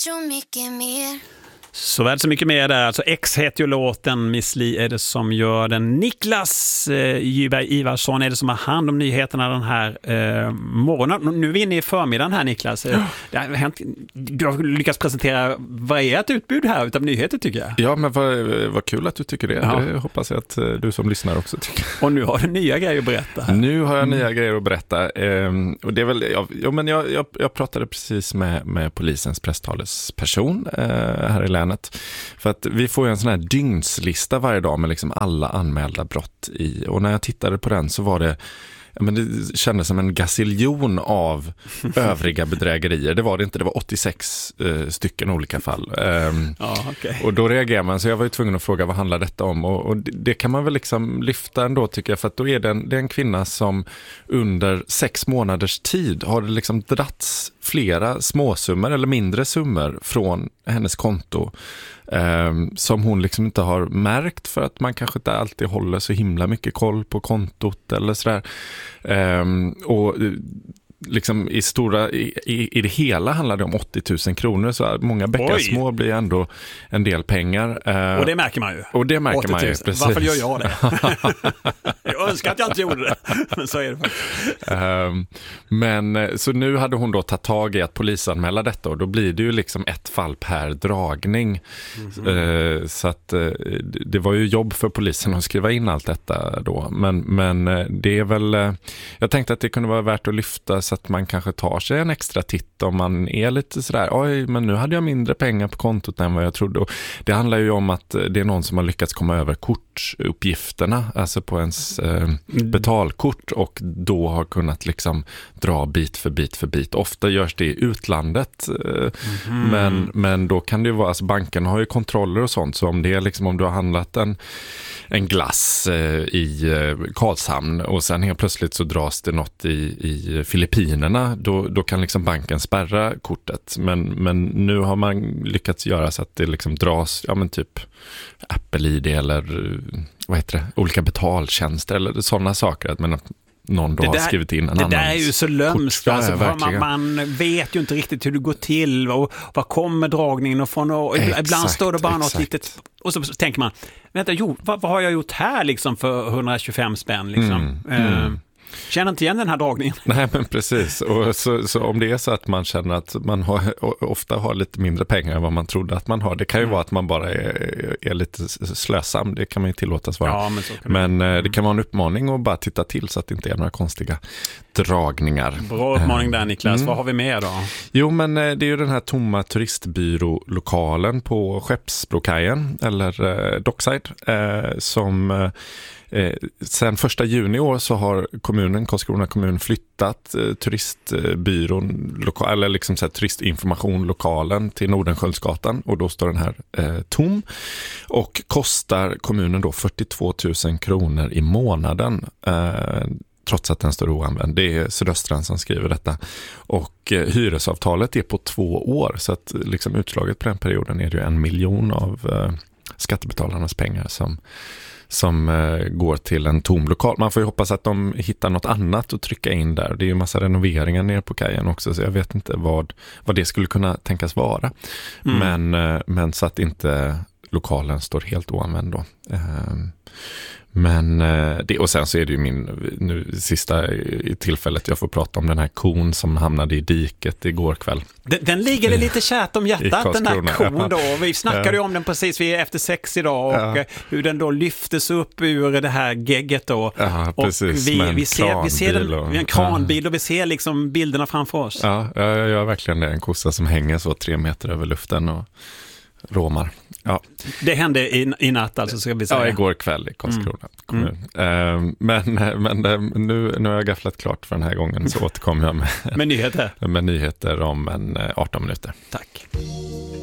Så mycket mer. Så väl så mycket mer där. Alltså X heter ju låten, Miss Li är det som gör den. Niklas Ivarsson är det som har hand om nyheterna den här morgonen. Nu är vi inne i förmiddagen här, Niklas. Det har hänt, du har lyckats presentera varierat utbud här utav nyheter, tycker jag. Ja, men vad kul att du tycker det. Ja. Det hoppas jag att du som lyssnar också tycker. Och nu har du nya grejer att berätta här. Nu har jag nya grejer att berätta. Och det är väl, men jag pratade precis med polisens presstalesperson här i länet. För att vi får ju en sån här dygnslista varje dag med liksom alla anmälda brott i. Och när jag tittade på den så var det, men det kändes som en gaziljon av övriga bedrägerier. Det var det inte, det var 86 stycken olika fall. Okay. Och då reagerar man, så jag var ju tvungen att fråga vad handlar detta om. Och det kan man väl liksom lyfta ändå, tycker jag, för att då är det en kvinna som under 6 månaders tid har det liksom dragits flera småsummor eller mindre summor från hennes konto som hon liksom inte har märkt, för att man kanske inte alltid håller så himla mycket koll på kontot eller sådär. Och liksom i det hela handlar det om 80 000 kronor, så många bäckar små blir ändå en del pengar. Och det märker man ju. Och det märker man ju, precis. Varför gör jag det? Jag önskar att jag inte gjorde det, men så är det faktiskt. Men så nu hade hon då tagit tag i att polisanmäla detta, och då blir det ju liksom ett fall per dragning. Så att det var ju jobb för polisen att skriva in allt detta då. Men det är väl, jag tänkte att det kunde vara värt att lyfta, så att man kanske tar sig en extra titt om man är lite sådär, oj, men nu hade jag mindre pengar på kontot än vad jag trodde. Och det handlar ju om att det är någon som har lyckats komma över kortuppgifterna, alltså på ens betalkort, och då har kunnat liksom dra bit för bit för bit. Ofta görs det i utlandet, men då kan det ju vara, alltså banken har ju kontroller och sånt, så om det är liksom, om du har handlat en glass i Karlshamn och sen helt plötsligt så dras det något i Filippinerna, då kan liksom banken spärra kortet. Men nu har man lyckats göra så att det liksom dras, ja men typ Apple-ID eller vad heter det, olika betaltjänster eller sådana saker, att någon då har skrivit in en annan. Det där är ju så lömskt. Alltså, man vet ju inte riktigt hur det går till och vad kommer dragningen och från. Och ibland står det bara något litet. Och så tänker man, vänta, vad har jag gjort här liksom för 125 spänn liksom? Känner inte igen den här dragningen. Nej, men precis. Och så om det är så att man känner att man ofta har lite mindre pengar än vad man trodde att man har. Det kan ju vara att man bara är lite slösam. Det kan man ju tillåtas vara. Ja, men det kan vara en uppmaning att bara titta till så att det inte är några konstiga dragningar. Bra uppmaning där, Niklas. Vad har vi med då? Jo, men det är ju den här tomma turistbyrolokalen på Skeppsbrokajen eller Dockside som sen 1 juni i år så har Karlskrona kommun flyttat turistbyrån eller liksom så här turistinformation-lokalen till Nordenskiöldsgatan, och då står den här tom och kostar kommunen då 42 000 kronor i månaden trots att den står oanvänd. Det är Sydöstran som skriver detta. Och hyresavtalet är på 2 år, så att liksom utslaget på den perioden är det ju 1 miljon av skattebetalarnas pengar som går till en tom lokal. Man får ju hoppas att de hittar något annat att trycka in där. Det är ju en massa renoveringar nere på kajen också, så jag vet inte vad det skulle kunna tänkas vara. Men så att inte lokalen står helt oanvänd då. Men det, och sen så är det ju nu sista tillfället jag får prata om den här kon som hamnade i diket igår kväll. Den ligger det lite kärt om hjärtat, den där kon då. Vi snackade ju om den precis efter 6 idag och hur den då lyftes upp ur det här gegget då. Ja, precis. Och vi ser en kranbil och vi ser liksom bilderna framför oss. Ja, jag gör verkligen det. En kossa som hänger så 3 meter över luften och råmar. Ja. Det hände i natt alltså, ska vi säga. Ja, igår kväll i Karlskrona kommun. Men nu har jag gafflat klart för den här gången, så återkommer jag med nyheter. Med nyheter om 18 minuter. Tack.